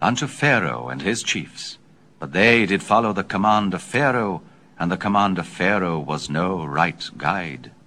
unto Pharaoh and his chiefs. But they did follow the command of Pharaoh, and the command of Pharaoh was no right guide.